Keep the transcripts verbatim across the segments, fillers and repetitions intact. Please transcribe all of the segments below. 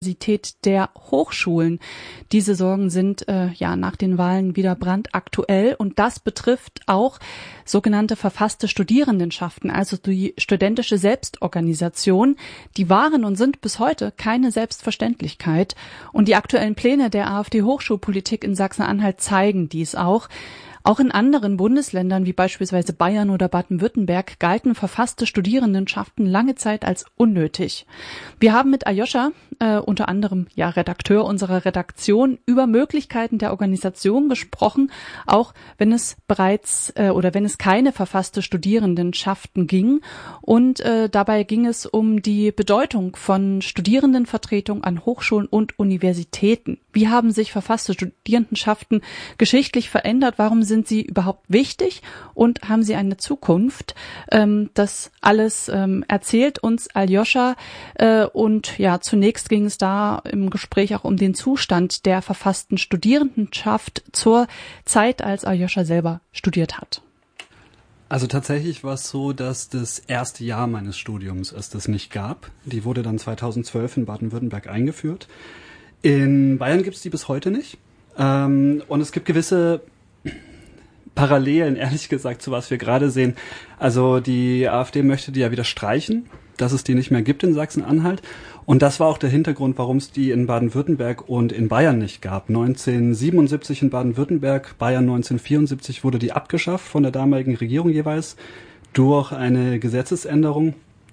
Diversität der Hochschulen. Diese Sorgen sind äh, ja nach den Wahlen wieder brandaktuell und das betrifft auch sogenannte verfasste Studierendenschaften, also die studentische Selbstorganisation. Die waren und sind bis heute keine Selbstverständlichkeit und die aktuellen Pläne der AfD-Hochschulpolitik in Sachsen-Anhalt zeigen dies auch. Auch in anderen Bundesländern wie beispielsweise Bayern oder Baden-Württemberg galten verfasste Studierendenschaften lange Zeit als unnötig. Wir haben mit Aljoscha, äh, unter anderem ja Redakteur unserer Redaktion, über Möglichkeiten der Organisation gesprochen, auch wenn es bereits äh, oder wenn es keine verfasste Studierendenschaften ging. Und äh, dabei ging es um die Bedeutung von Studierendenvertretung an Hochschulen und Universitäten. Wie haben sich verfasste Studierendenschaften geschichtlich verändert? Warum sind sie überhaupt wichtig und haben sie eine Zukunft? Ähm, das alles ähm, erzählt uns Aljoscha. Äh, und ja, zunächst ging es da im Gespräch auch um den Zustand der verfassten Studierendenschaft zur Zeit, als Aljoscha selber studiert hat. Also tatsächlich war es so, dass das erste Jahr meines Studiums es das nicht gab. Die wurde dann zweitausendzwölf in Baden-Württemberg eingeführt. In Bayern gibt es die bis heute nicht. Ähm, und es gibt gewisse Parallelen, ehrlich gesagt, zu was wir gerade sehen. Also die AfD möchte die ja wieder streichen, dass es die nicht mehr gibt in Sachsen-Anhalt. Und das war auch der Hintergrund, warum es die in Baden-Württemberg und in Bayern nicht gab. neunzehnhundertsiebenundsiebzig in Baden-Württemberg, Bayern neunzehnhundertvierundsiebzig wurde die abgeschafft von der damaligen Regierung jeweils durch eine Gesetzesänderung.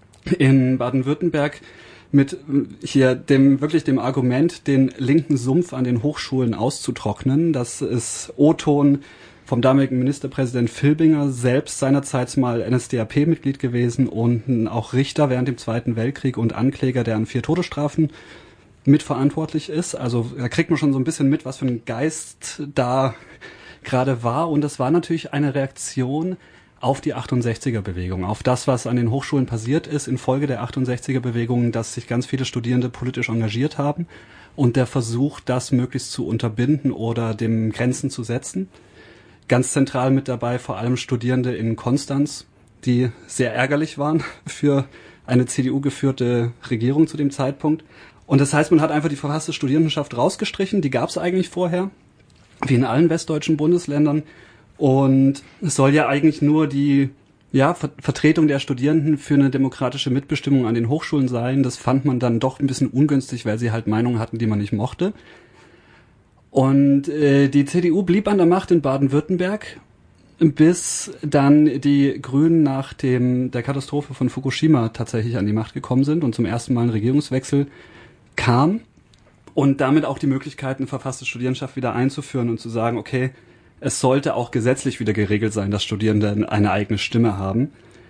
In Baden-Württemberg mit hier dem wirklich dem Argument, den linken Sumpf an den Hochschulen auszutrocknen. Das ist O-Ton vom damaligen Ministerpräsident Filbinger, selbst seinerzeit mal N S D A P-Mitglied gewesen und auch Richter während dem Zweiten Weltkrieg und Ankläger, der an vier Todesstrafen mitverantwortlich ist. Also da kriegt man schon so ein bisschen mit, was für ein Geist da gerade war. Und das war natürlich eine Reaktion auf die achtundsechziger-Bewegung, auf das, was an den Hochschulen passiert ist infolge der achtundsechziger-Bewegung, dass sich ganz viele Studierende politisch engagiert haben und der Versuch, das möglichst zu unterbinden oder dem Grenzen zu setzen. Ganz zentral mit dabei vor allem Studierende in Konstanz, die sehr ärgerlich waren für eine C D U-geführte Regierung zu dem Zeitpunkt. Und das heißt, man hat einfach die verfasste Studierendenschaft rausgestrichen, die gab es eigentlich vorher, wie in allen westdeutschen Bundesländern. Und es soll ja eigentlich nur die ja, Ver- Vertretung der Studierenden für eine demokratische Mitbestimmung an den Hochschulen sein. Das fand man dann doch ein bisschen ungünstig, weil sie halt Meinungen hatten, die man nicht mochte. Und äh, die C D U blieb an der Macht in Baden-Württemberg, bis dann die Grünen nach dem der Katastrophe von Fukushima tatsächlich an die Macht gekommen sind und zum ersten Mal ein Regierungswechsel kam. Und damit auch die Möglichkeit, eine verfasste Studierendenschaft wieder einzuführen und zu sagen, okay, es sollte auch gesetzlich wieder geregelt sein, dass Studierende eine eigene Stimme haben.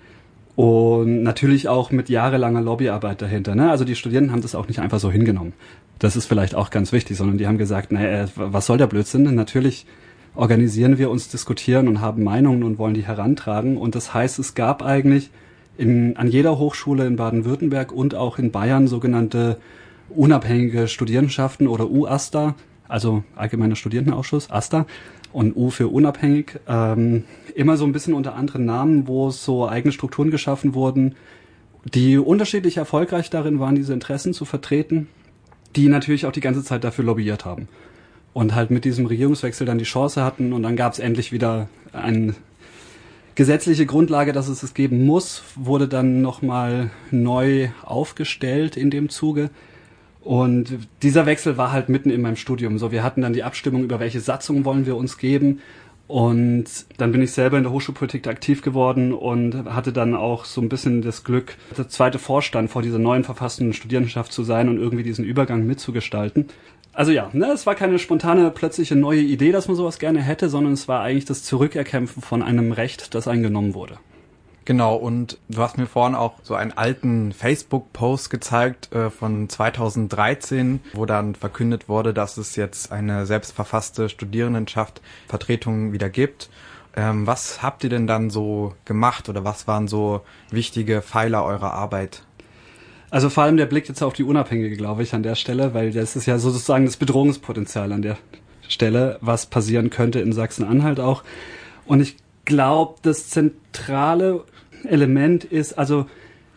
Und natürlich auch mit jahrelanger Lobbyarbeit dahinter. Ne? Also die Studierenden haben das auch nicht einfach so hingenommen. Das ist vielleicht auch ganz wichtig, sondern die haben gesagt, naja, was soll der Blödsinn? Natürlich organisieren wir uns, diskutieren und haben Meinungen und wollen die herantragen. Und das heißt, es gab eigentlich in, an jeder Hochschule in Baden-Württemberg und auch in Bayern sogenannte unabhängige Studierendenschaften oder U A S T A, also Allgemeiner Studierendenausschuss, A S T A, und U für unabhängig, ähm, immer so ein bisschen unter anderen Namen, wo so eigene Strukturen geschaffen wurden, die unterschiedlich erfolgreich darin waren, diese Interessen zu vertreten, die natürlich auch die ganze Zeit dafür lobbyiert haben. Und halt mit diesem Regierungswechsel dann die Chance hatten und dann gab es endlich wieder eine gesetzliche Grundlage, dass es es geben muss, wurde dann nochmal neu aufgestellt in dem Zuge. Und dieser Wechsel war halt mitten in meinem Studium. So, wir hatten dann die Abstimmung, über welche Satzung wollen wir uns geben. Und dann bin ich selber in der Hochschulpolitik aktiv geworden und hatte dann auch so ein bisschen das Glück, der zweite Vorstand vor dieser neuen verfassten Studierendenschaft zu sein und irgendwie diesen Übergang mitzugestalten. Also ja, ne, es war keine spontane, plötzliche neue Idee, dass man sowas gerne hätte, sondern es war eigentlich das Zurückerkämpfen von einem Recht, das eingenommen wurde. Genau, und du hast mir vorhin auch so einen alten Facebook-Post gezeigt äh, von zweitausenddreizehn, wo dann verkündet wurde, dass es jetzt eine selbstverfasste Studierendenschaft Vertretung wieder gibt. Ähm, was habt ihr denn dann so gemacht oder was waren so wichtige Pfeiler eurer Arbeit? Also vor allem der Blick jetzt auf die Unabhängige, glaube ich, an der Stelle, weil das ist ja sozusagen das Bedrohungspotenzial an der Stelle, was passieren könnte in Sachsen-Anhalt auch. Und ich glaube, das zentrale Element ist, also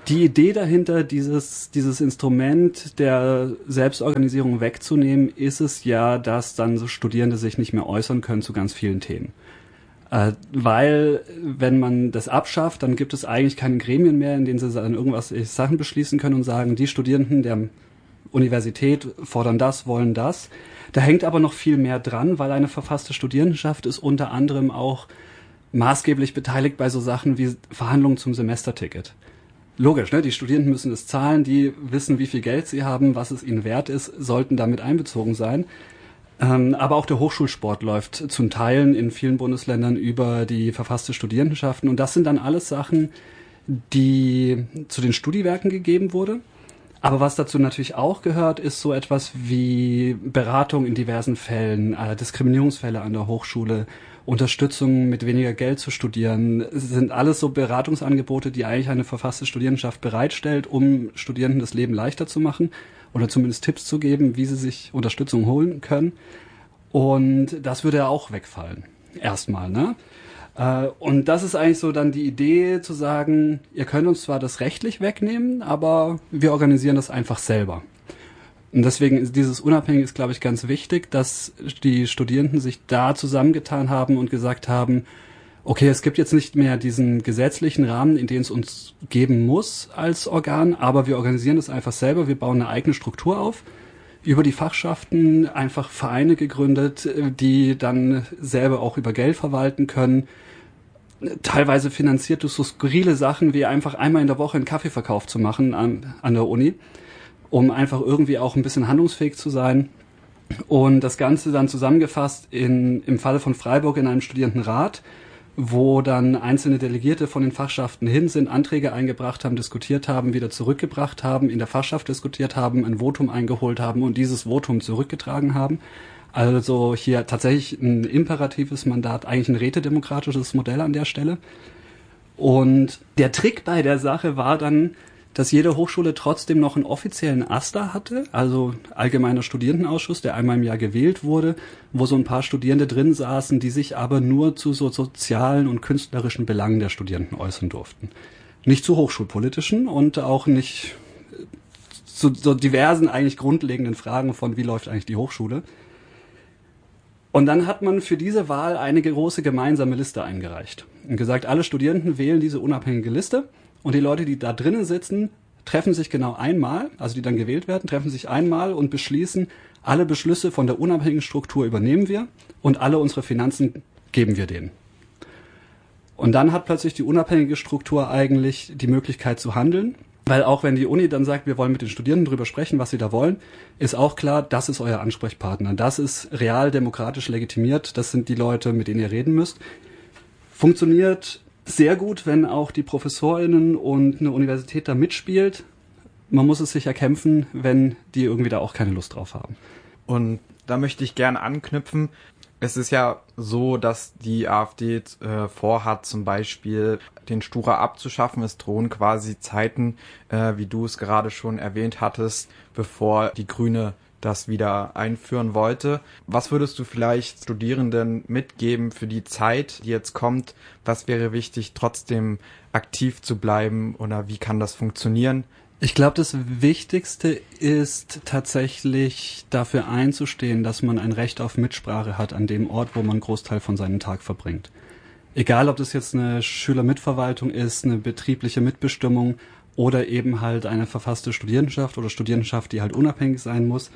Die Idee dahinter, dieses, dieses Instrument der Selbstorganisierung wegzunehmen, ist es ja, dass dann so Studierende sich nicht mehr äußern können zu ganz vielen Themen. Äh, weil, wenn man das abschafft, dann gibt es eigentlich keine Gremien mehr, in denen sie dann irgendwas Sachen beschließen können und sagen, die Studierenden der Universität fordern das, wollen das. Da hängt aber noch viel mehr dran, weil eine verfasste Studierendenschaft ist unter anderem auch maßgeblich beteiligt bei so Sachen wie Verhandlungen zum Semesterticket. Logisch, ne? Die Studierenden müssen es zahlen, die wissen, wie viel Geld sie haben, was es ihnen wert ist, sollten damit einbezogen sein. Ähm, aber auch der Hochschulsport läuft zum Teilen in vielen Bundesländern über die verfasste Studierendenschaften. Und das sind dann alles Sachen, die zu den Studiwerken gegeben wurde. Aber was dazu natürlich auch gehört, ist so etwas wie Beratung in diversen Fällen, äh, Diskriminierungsfälle an der Hochschule, Unterstützung mit weniger Geld zu studieren. Es sind alles so Beratungsangebote, die eigentlich eine verfasste Studierendenschaft bereitstellt, um Studierenden das Leben leichter zu machen oder zumindest Tipps zu geben, wie sie sich Unterstützung holen können. Und das würde ja auch wegfallen. Erstmal, ne? Und das ist eigentlich so dann die Idee zu sagen, ihr könnt uns zwar das rechtlich wegnehmen, aber wir organisieren das einfach selber. Und deswegen ist dieses Unabhängige ist, glaube ich, ganz wichtig, dass die Studierenden sich da zusammengetan haben und gesagt haben, okay, es gibt jetzt nicht mehr diesen gesetzlichen Rahmen, in den es uns geben muss als Organ, aber wir organisieren das einfach selber, wir bauen eine eigene Struktur auf. Über die Fachschaften einfach Vereine gegründet, die dann selber auch über Geld verwalten können. Teilweise finanziert durch so skurrile Sachen wie einfach einmal in der Woche einen Kaffeeverkauf zu machen an, an der Uni, um einfach irgendwie auch ein bisschen handlungsfähig zu sein. Und das Ganze dann zusammengefasst in, im Falle von Freiburg in einem Studierendenrat, wo dann einzelne Delegierte von den Fachschaften hin sind, Anträge eingebracht haben, diskutiert haben, wieder zurückgebracht haben, in der Fachschaft diskutiert haben, ein Votum eingeholt haben und dieses Votum zurückgetragen haben. Also hier tatsächlich ein imperatives Mandat, eigentlich ein rätedemokratisches Modell an der Stelle. Und der Trick bei der Sache war dann, dass jede Hochschule trotzdem noch einen offiziellen AStA hatte, also Allgemeiner Studierendenausschuss, der einmal im Jahr gewählt wurde, wo so ein paar Studierende drin saßen, die sich aber nur zu so sozialen und künstlerischen Belangen der Studierenden äußern durften. Nicht zu hochschulpolitischen und auch nicht zu so diversen eigentlich grundlegenden Fragen von, wie läuft eigentlich die Hochschule. Und dann hat man für diese Wahl eine große gemeinsame Liste eingereicht und gesagt, alle Studierenden wählen diese unabhängige Liste und die Leute, die da drinnen sitzen, treffen sich genau einmal, also die dann gewählt werden, treffen sich einmal und beschließen, alle Beschlüsse von der unabhängigen Struktur übernehmen wir und alle unsere Finanzen geben wir denen. Und dann hat plötzlich die unabhängige Struktur eigentlich die Möglichkeit zu handeln. Weil auch wenn die Uni dann sagt, wir wollen mit den Studierenden drüber sprechen, was sie da wollen, ist auch klar, das ist euer Ansprechpartner. Das ist real demokratisch legitimiert. Das sind die Leute, mit denen ihr reden müsst. Funktioniert sehr gut, wenn auch die ProfessorInnen und eine Universität da mitspielt. Man muss es sich erkämpfen, wenn die irgendwie da auch keine Lust drauf haben. Und da möchte ich gerne anknüpfen. Es ist ja so, dass die AfD äh, vorhat, zum Beispiel den Stura abzuschaffen. Es drohen quasi Zeiten, äh, wie du es gerade schon erwähnt hattest, bevor die Grüne das wieder einführen wollte. Was würdest du vielleicht Studierenden mitgeben für die Zeit, die jetzt kommt? Was wäre wichtig, trotzdem aktiv zu bleiben oder wie kann das funktionieren? Ich glaube, das Wichtigste ist tatsächlich dafür einzustehen, dass man ein Recht auf Mitsprache hat an dem Ort, wo man einen Großteil von seinem Tag verbringt. Egal, ob das jetzt eine Schülermitverwaltung ist, eine betriebliche Mitbestimmung oder eben halt eine verfasste Studierendenschaft oder Studierendenschaft, die halt unabhängig sein muss.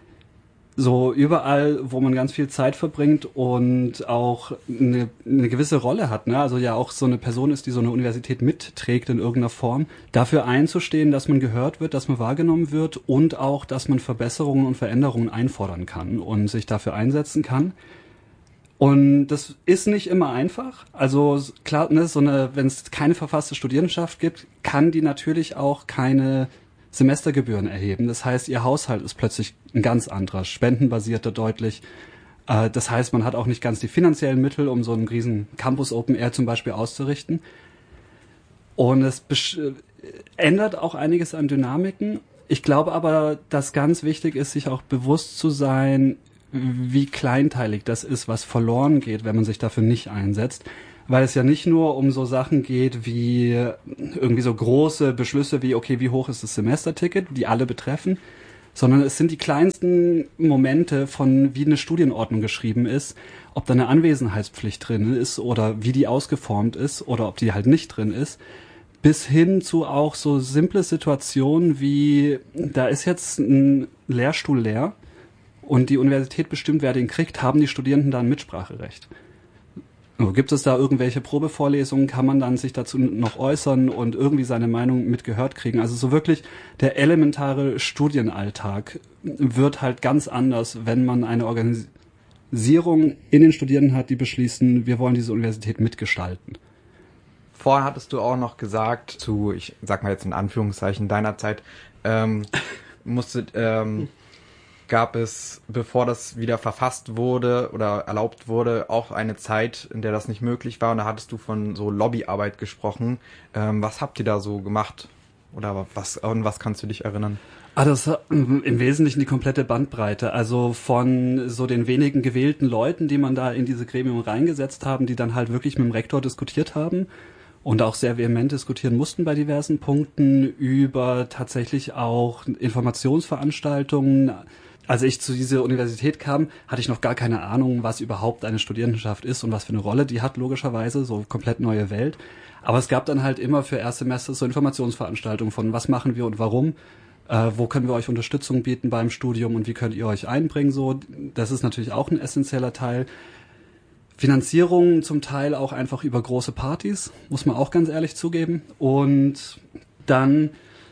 So überall, wo man ganz viel Zeit verbringt und auch eine, eine gewisse Rolle hat, ne? Also ja auch so eine Person ist, die so eine Universität mitträgt in irgendeiner Form, dafür einzustehen, dass man gehört wird, dass man wahrgenommen wird und auch, dass man Verbesserungen und Veränderungen einfordern kann und sich dafür einsetzen kann. Und das ist nicht immer einfach. Also klar, ne, so eine, wenn es keine verfasste Studierendenschaft gibt, kann die natürlich auch keine Semestergebühren erheben. Das heißt, ihr Haushalt ist plötzlich ein ganz anderer, spendenbasierter deutlich. Äh, das heißt, man hat auch nicht ganz die finanziellen Mittel, um so einen riesen Campus Open Air zum Beispiel auszurichten. Und es besch- ändert auch einiges an Dynamiken. Ich glaube aber, dass ganz wichtig ist, sich auch bewusst zu sein, wie kleinteilig das ist, was verloren geht, wenn man sich dafür nicht einsetzt. weil es ja nicht nur um so Sachen geht wie irgendwie so große Beschlüsse wie, okay, wie hoch ist das Semesterticket, die alle betreffen, sondern es sind die kleinsten Momente von, wie eine Studienordnung geschrieben ist, ob da eine Anwesenheitspflicht drin ist oder wie die ausgeformt ist oder ob die halt nicht drin ist, bis hin zu auch so simple Situationen wie, da ist jetzt ein Lehrstuhl leer und die Universität bestimmt, wer den kriegt, haben die Studierenden da ein Mitspracherecht. Gibt es da irgendwelche Probevorlesungen, kann man dann sich dazu noch äußern und irgendwie seine Meinung mit gehört kriegen? Also so wirklich der elementare Studienalltag wird halt ganz anders, wenn man eine Organisierung in den Studierenden hat, die beschließen, wir wollen diese Universität mitgestalten. Vorhin hattest du auch noch gesagt, zu, ich sag mal jetzt in Anführungszeichen, deiner Zeit, ähm, musste, ähm, gab es, bevor das wieder verfasst wurde oder erlaubt wurde, auch eine Zeit, in der das nicht möglich war. Und da hattest du von so Lobbyarbeit gesprochen. Ähm, was habt ihr da so gemacht? Oder was, an was kannst du dich erinnern? Ah, das ist im Wesentlichen die komplette Bandbreite. Also von so den wenigen gewählten Leuten, die man da in diese Gremium reingesetzt haben, die dann halt wirklich mit dem Rektor diskutiert haben und auch sehr vehement diskutieren mussten bei diversen Punkten, über tatsächlich auch Informationsveranstaltungen. Als ich zu dieser Universität kam, hatte ich noch gar keine Ahnung, was überhaupt eine Studierendenschaft ist und was für eine Rolle die hat, logischerweise, so komplett neue Welt. Aber es gab dann halt immer für Erstsemester so Informationsveranstaltungen von, was machen wir und warum, äh, wo können wir euch Unterstützung bieten beim Studium und wie könnt ihr euch einbringen, so. Das ist natürlich auch ein essentieller Teil. Finanzierung zum Teil auch einfach über große Partys, muss man auch ganz ehrlich zugeben. Und dann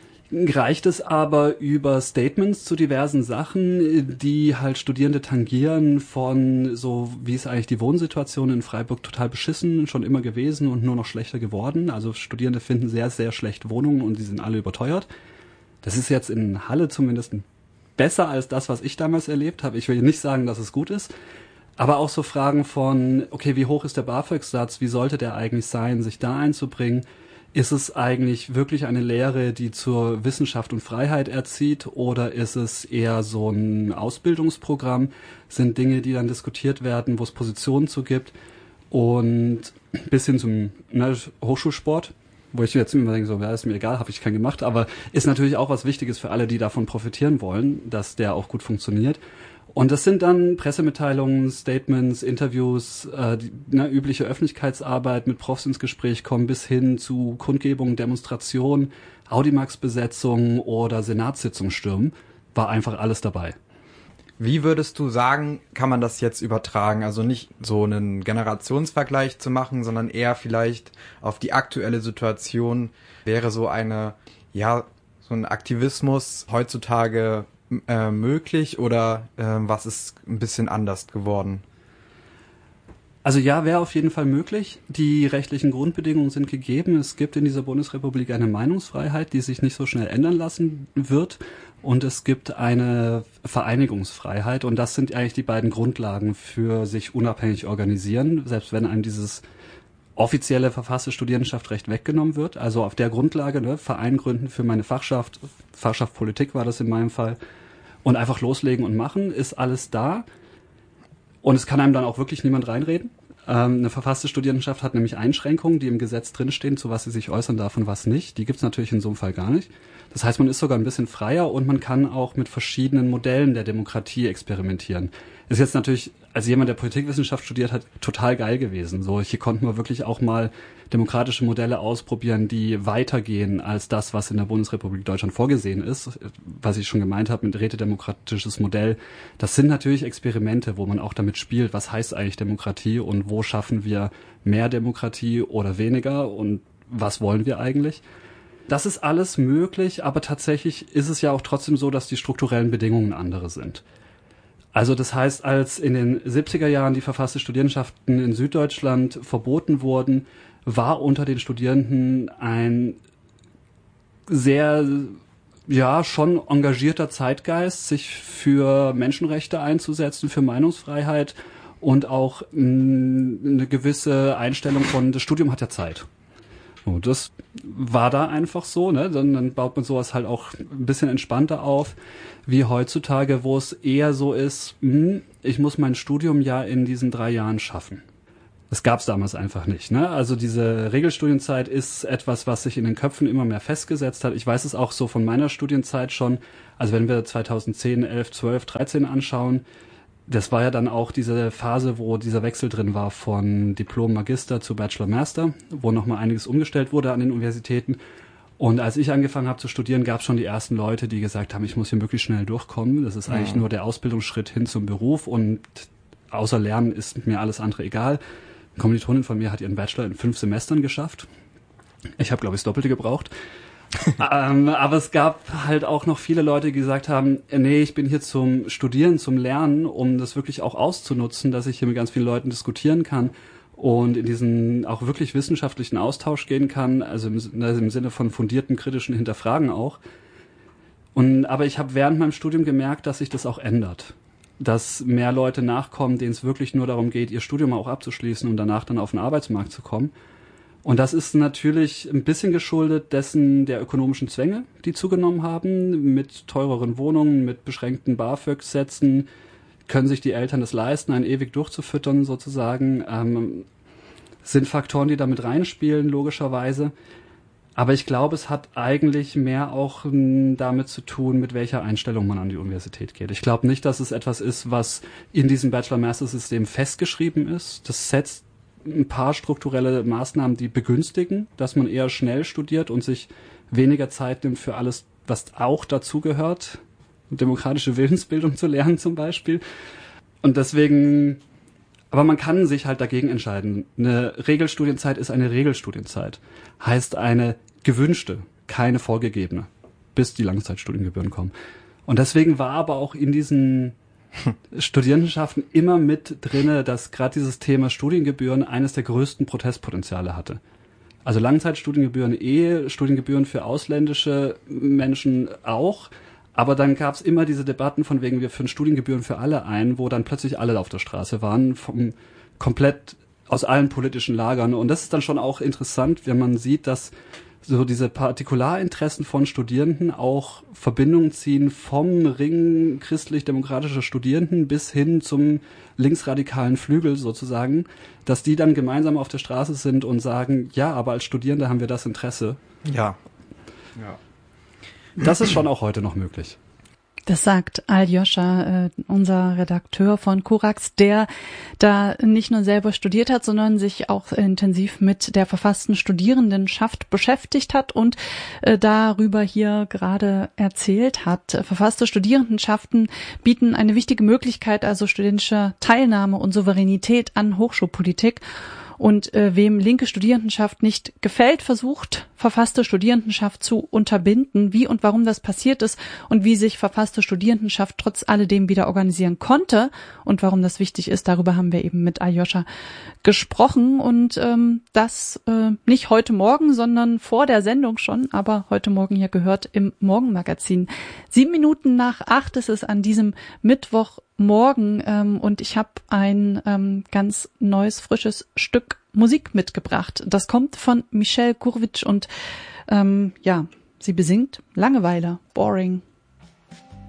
reicht es aber über Statements zu diversen Sachen, die halt Studierende tangieren, von so, wie ist eigentlich die Wohnsituation in Freiburg total beschissen, schon immer gewesen und nur noch schlechter geworden. Also Studierende finden sehr, sehr schlecht Wohnungen und die sind alle überteuert. Das ist jetzt in Halle zumindest besser als das, was ich damals erlebt habe. Ich will nicht sagen, dass es gut ist, aber auch so Fragen von, okay, wie hoch ist der BAföG-Satz, wie sollte der eigentlich sein, sich da einzubringen? Ist es eigentlich wirklich eine Lehre, die zur Wissenschaft und Freiheit erzieht, oder ist es eher so ein Ausbildungsprogramm? Sind Dinge, die dann diskutiert werden, wo es Positionen zu gibt, und bis hin zum ne, Hochschulsport, wo ich jetzt immer denke, so, ja, ist mir egal, habe ich keinen gemacht, aber ist natürlich auch was Wichtiges für alle, die davon profitieren wollen, dass der auch gut funktioniert. Und das sind dann Pressemitteilungen, Statements, Interviews, äh, die ne, übliche Öffentlichkeitsarbeit, mit Profs ins Gespräch kommen, bis hin zu Kundgebungen, Demonstrationen, Audimax-Besetzungen oder Senatssitzungen stürmen, war einfach alles dabei. Wie würdest du sagen, kann man das jetzt übertragen? Also nicht so einen Generationsvergleich zu machen, sondern eher vielleicht auf die aktuelle Situation. Wäre so eine, ja, so ein Aktivismus heutzutage Äh, möglich, oder äh, was ist ein bisschen anders geworden? Also ja, wäre auf jeden Fall möglich. Die rechtlichen Grundbedingungen sind gegeben. Es gibt in dieser Bundesrepublik eine Meinungsfreiheit, die sich nicht so schnell ändern lassen wird. Und es gibt eine Vereinigungsfreiheit. Und das sind eigentlich die beiden Grundlagen für sich unabhängig organisieren, selbst wenn einem dieses offizielle verfasste Studierendenschaftrecht weggenommen wird. Also auf der Grundlage, ne, Verein gründen für meine Fachschaft, Fachschaft Politik war das in meinem Fall, und einfach loslegen und machen, ist alles da. Und es kann einem dann auch wirklich niemand reinreden. Ähm, eine verfasste Studierendenschaft hat nämlich Einschränkungen, die im Gesetz drinstehen, zu was sie sich äußern darf und was nicht. Die gibt's natürlich in so einem Fall gar nicht. Das heißt, man ist sogar ein bisschen freier und man kann auch mit verschiedenen Modellen der Demokratie experimentieren. Ist jetzt natürlich, als jemand, der Politikwissenschaft studiert hat, total geil gewesen. So, hier konnten wir wirklich auch mal demokratische Modelle ausprobieren, die weitergehen als das, was in der Bundesrepublik Deutschland vorgesehen ist. Was ich schon gemeint habe mit rätedemokratisches Modell. Das sind natürlich Experimente, wo man auch damit spielt, was heißt eigentlich Demokratie und wo schaffen wir mehr Demokratie oder weniger und was wollen wir eigentlich? Das ist alles möglich, aber tatsächlich ist es ja auch trotzdem so, dass die strukturellen Bedingungen andere sind. Also das heißt, als in den siebziger Jahren die verfasste Studierendenschaften in Süddeutschland verboten wurden, war unter den Studierenden ein sehr, ja, schon engagierter Zeitgeist, sich für Menschenrechte einzusetzen, für Meinungsfreiheit und auch mh, eine gewisse Einstellung von, das Studium hat ja Zeit. Und das war da einfach so, ne? Dann, dann baut man sowas halt auch ein bisschen entspannter auf, wie heutzutage, wo es eher so ist, mh, ich muss mein Studium ja in diesen drei Jahren schaffen. Das gab es damals einfach nicht. Ne? Also diese Regelstudienzeit ist etwas, was sich in den Köpfen immer mehr festgesetzt hat. Ich weiß es auch so von meiner Studienzeit schon. Also wenn wir zweitausendzehn, elf, zwölf, dreizehn anschauen, das war ja dann auch diese Phase, wo dieser Wechsel drin war von Diplom-Magister zu Bachelor-Master, wo nochmal einiges umgestellt wurde an den Universitäten. Und als ich angefangen habe zu studieren, gab es schon die ersten Leute, die gesagt haben, ich muss hier möglichst schnell durchkommen. Das ist eigentlich ja. nur der Ausbildungsschritt hin zum Beruf und außer Lernen ist mir alles andere egal. Eine Kommilitonin von mir hat ihren Bachelor in fünf Semestern geschafft. Ich habe, glaube ich, das Doppelte gebraucht. ähm, aber es gab halt auch noch viele Leute, die gesagt haben, nee, ich bin hier zum Studieren, zum Lernen, um das wirklich auch auszunutzen, dass ich hier mit ganz vielen Leuten diskutieren kann und in diesen auch wirklich wissenschaftlichen Austausch gehen kann, also im, also im Sinne von fundierten kritischen Hinterfragen auch. Und aber ich habe während meinem Studium gemerkt, dass sich das auch ändert. Dass mehr Leute nachkommen, denen es wirklich nur darum geht, ihr Studium auch abzuschließen und danach dann auf den Arbeitsmarkt zu kommen. Und das ist natürlich ein bisschen geschuldet dessen der ökonomischen Zwänge, die zugenommen haben, mit teureren Wohnungen, mit beschränkten BAföG-Sätzen, können sich die Eltern das leisten, einen ewig durchzufüttern sozusagen, ähm, sind Faktoren, die damit reinspielen, logischerweise. Aber ich glaube, es hat eigentlich mehr auch m, damit zu tun, mit welcher Einstellung man an die Universität geht. Ich glaube nicht, dass es etwas ist, was in diesem Bachelor-Master-System festgeschrieben ist. Das setzt ein paar strukturelle Maßnahmen, die begünstigen, dass man eher schnell studiert und sich weniger Zeit nimmt für alles, was auch dazugehört, demokratische Willensbildung zu lernen zum Beispiel. Und deswegen, aber man kann sich halt dagegen entscheiden. Eine Regelstudienzeit ist eine Regelstudienzeit. Heißt eine gewünschte, keine vorgegebene, bis die Langzeitstudiengebühren kommen. Und deswegen war aber auch in diesen Studierendenschaften immer mit drinne, dass gerade dieses Thema Studiengebühren eines der größten Protestpotenziale hatte. Also Langzeitstudiengebühren eh, Studiengebühren für ausländische Menschen auch. Aber dann gab es immer diese Debatten von wegen, wir führen Studiengebühren für alle ein, wo dann plötzlich alle auf der Straße waren, vom, komplett aus allen politischen Lagern. Und das ist dann schon auch interessant, wenn man sieht, dass so diese Partikularinteressen von Studierenden auch Verbindungen ziehen vom Ring christlich-demokratischer Studierenden bis hin zum linksradikalen Flügel sozusagen, dass die dann gemeinsam auf der Straße sind und sagen, ja, aber als Studierende haben wir das Interesse. Ja. Ja. Das ist schon auch heute noch möglich. Das sagt Aljoscha, äh, unser Redakteur von Korax, der da nicht nur selber studiert hat, sondern sich auch intensiv mit der verfassten Studierendenschaft beschäftigt hat und äh, darüber hier gerade erzählt hat. Verfasste Studierendenschaften bieten eine wichtige Möglichkeit, also studentische Teilnahme und Souveränität an Hochschulpolitik. Und äh, wem linke Studierendenschaft nicht gefällt, versucht, verfasste Studierendenschaft zu unterbinden, wie und warum das passiert ist und wie sich verfasste Studierendenschaft trotz alledem wieder organisieren konnte und warum das wichtig ist. Darüber haben wir eben mit Aljoscha gesprochen und ähm, das äh, nicht heute Morgen, sondern vor der Sendung schon, aber heute Morgen hier gehört im Morgenmagazin. Sieben Minuten nach acht ist es an diesem Mittwoch morgen ähm, und ich habe ein ähm, ganz neues, frisches Stück Musik mitgebracht. Das kommt von Michelle Kurwitsch und ähm, ja, sie besingt Langeweile, Boring.